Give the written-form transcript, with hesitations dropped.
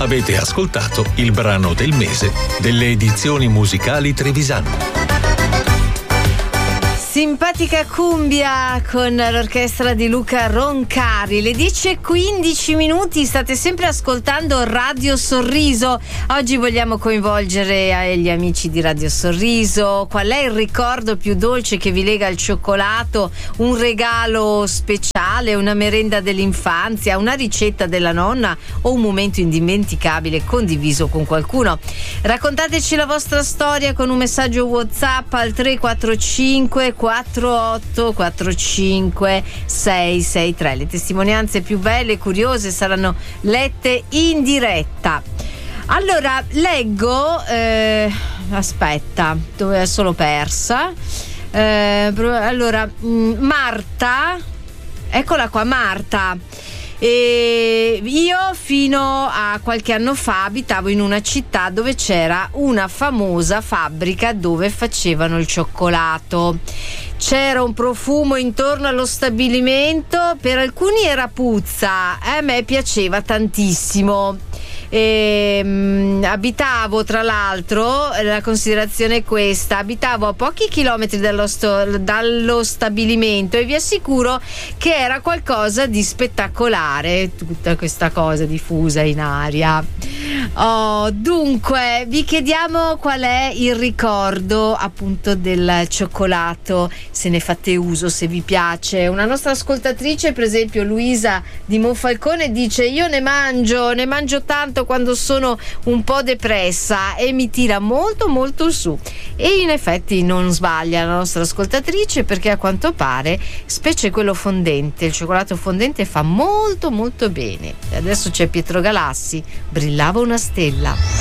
Avete ascoltato il brano del mese delle edizioni musicali Trevisan. Simpatica cumbia con l'orchestra di Luca Roncari. Le 10:15, state sempre ascoltando Radio Sorriso. Oggi vogliamo coinvolgere gli amici di Radio Sorriso. Qual è il ricordo più dolce che vi lega al cioccolato? Un regalo speciale, una merenda dell'infanzia, una ricetta della nonna o un momento indimenticabile condiviso con qualcuno? Raccontateci la vostra storia con un messaggio WhatsApp al 345 48 45 663. Le testimonianze più belle e curiose saranno lette in diretta. Allora, leggo aspetta, dove sono persa? Allora, Marta, eccola qua, Marta. E io fino a qualche anno fa abitavo in una città dove c'era una famosa fabbrica dove facevano il cioccolato. C'era un profumo intorno allo stabilimento, per alcuni era puzza, a me piaceva tantissimo. Abitavo, tra l'altro, la considerazione è questa: abitavo a pochi chilometri dallo stabilimento e vi assicuro che era qualcosa di spettacolare, tutta questa cosa diffusa in aria. Dunque vi chiediamo qual è il ricordo appunto del cioccolato, se ne fate uso, se vi piace. Una nostra ascoltatrice, per esempio Luisa di Monfalcone, dice: io ne mangio tanto quando sono un po' depressa e mi tira molto molto su. E in effetti non sbaglia la nostra ascoltatrice, perché a quanto pare, specie quello fondente, il cioccolato fondente, fa molto molto bene. E adesso c'è Pietro Galassi, Brillava una stella.